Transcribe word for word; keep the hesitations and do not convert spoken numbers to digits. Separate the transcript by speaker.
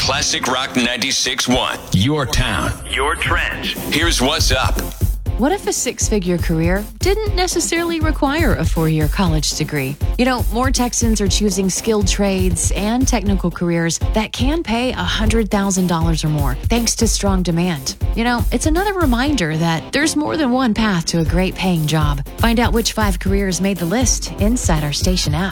Speaker 1: Classic Rock ninety-six point one. Your town, your trends. Here's what's up.
Speaker 2: What if a six-figure career didn't necessarily require a four-year college degree? You know, more Texans are choosing skilled trades and technical careers that can pay one hundred thousand dollars or more, thanks to strong demand. You know, it's another reminder that there's more than one path to a great paying job. Find out which five careers made the list inside our station app.